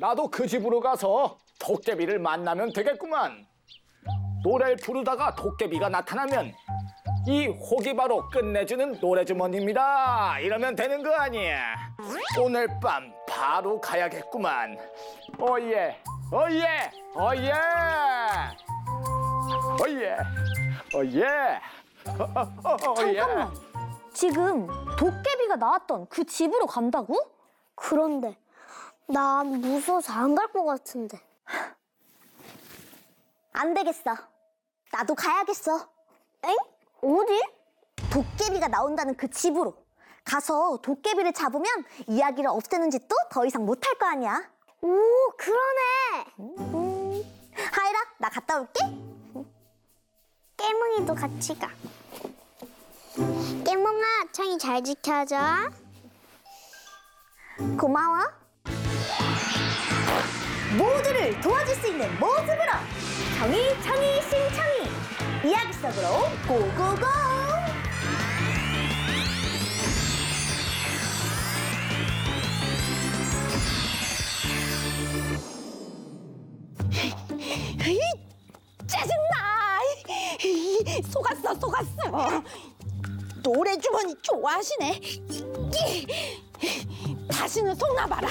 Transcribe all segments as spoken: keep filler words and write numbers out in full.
나도 그 집으로 가서 도깨비를 만나면 되겠구만. 노래를 부르다가 도깨비가 나타나면 이 혹이 바로 끝내주는 노래주머니입니다. 이러면 되는 거 아니야. 오늘 밤 바로 가야겠구만. 오예, 오예, 오예, 오예, 오예, 오예. 잠깐만. 지금 도깨비가 나왔던 그 집으로 간다고? 그런데 난 무서워서 안 갈 것 같은데. 안 되겠어. 나도 가야겠어. 엥? 어디? 도깨비가 나온다는 그 집으로. 가서 도깨비를 잡으면 이야기를 없애는 짓도 더 이상 못할 거 아니야. 오, 그러네. 음. 하이라, 나 갔다 올게. 깨몽이도 같이 가. 깨몽아, 청이 잘 지켜줘. 고마워. 모두를 도와줄 수 있는 모습으로 청이 청이 신청이 이야기 속으로 고고고. 짜증나. 속았어 속았어. 노래주머니 좋아하시네. 다시는 속나봐라.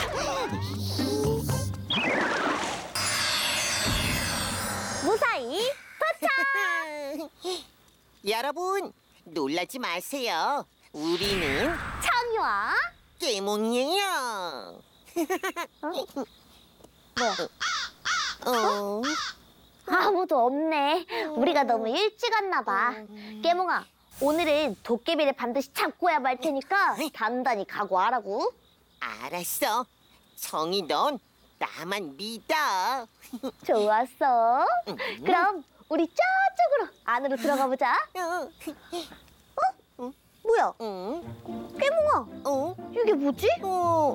무사히 도착. 여러분, 놀라지 마세요. 우리는 청이와 깨몽이에요. 뭐? 어? 아무도 없네. 우리가 너무 일찍 왔나 봐. 깨몽아, 오늘은 도깨비를 반드시 잡고야 말 테니까 단단히 각오하라고. 알았어. 청이 넌 나만 믿어. 좋았어. 그럼 우리 저쪽으로 안으로 들어가 보자. 어? 뭐야? 응? 깨몽아, 어? 이게 뭐지? 어?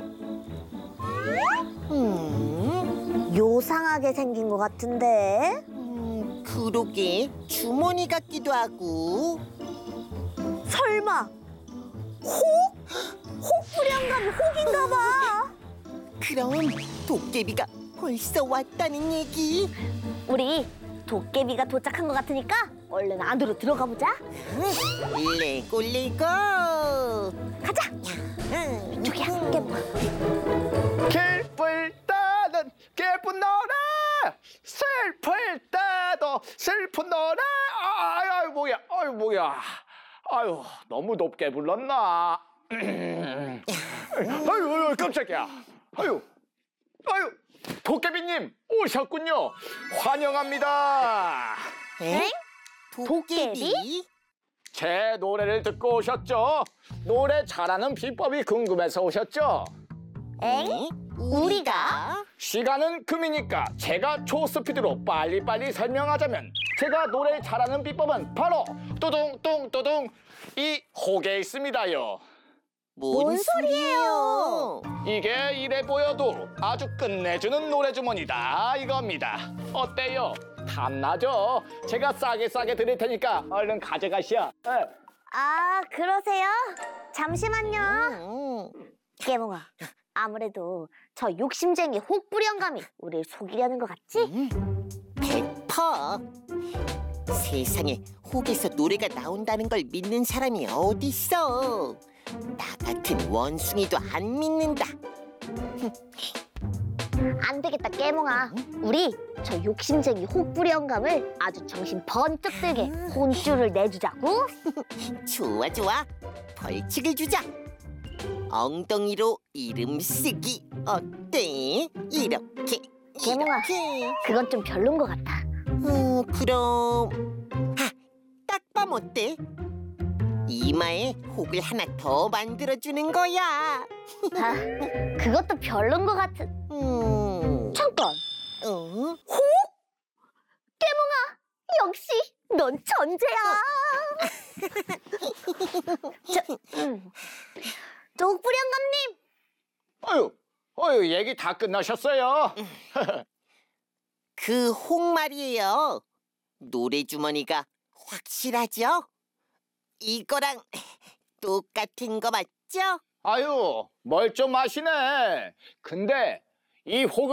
음? 요상하게 생긴 것 같은데. 음, 그러게. 주머니 같기도 하고. 설마 혹? 혹부량감이 혹인가 봐. 그럼 도깨비가 벌써 왔다는 얘기? 우리 도깨비가 도착한 것 같으니까 얼른 안으로 들어가 보자. 레고 레고. 가자. 저기야, 깨몽아. 길불 따는 예쁜 노래, 슬플 때도 슬픈 노래. 아유, 아유 뭐야, 아유 뭐야, 아유 너무 높게 불렀나? 아유, 아유 깜짝이야. 아유, 아유 도깨비님 오셨군요. 환영합니다. 에? 도깨비? 제 노래를 듣고 오셨죠? 노래 잘하는 비법이 궁금해서 오셨죠? 엥? 우리가? 시간은 금이니까 제가 초스피드로 빨리빨리 설명하자면 제가 노래 잘하는 비법은 바로 뚜둥뚱뚜둥 이 혹에 있습니다요. 뭔, 뭔 소리예요? 이게 이래 보여도 아주 끝내주는 노래주머니다 이겁니다. 어때요? 탐나죠? 제가 싸게 싸게 드릴 테니까 얼른 가져가시오. 예. 아, 그러세요? 잠시만요. 음. 깨몽아, 아무래도 저 욕심쟁이 혹부령감이 우리를 속이려는 것 같지? 백퍼. 세상에 혹에서 노래가 나온다는 걸 믿는 사람이 어딨어. 나 같은 원숭이도 안 믿는다. 안 되겠다, 깨몽아. 우리 저 욕심쟁이 혹부령감을 아주 정신 번쩍 들게 혼쭐을 내주자고. 좋아 좋아. 벌칙을 주자. 엉덩이로 이름 쓰기 어때? 이렇게 깨몽아, 이렇게. 그건 좀 별론 것 같아. 어, 그럼 아, 딱밤 어때? 이마에 혹을 하나 더 만들어주는 거야. 아, 그것도 별론 것 같은. 음, 잠깐, 어? 역시 넌 천재야. 저, 음. 저 혹부령감님, 아유, 아유 얘기 다 끝나셨어요? 그 혹 말이에요. 노래 주머니가 확실하죠? 이거랑 똑같은 거 맞죠? 아유 뭘 좀 아시네. 근데 이 혹은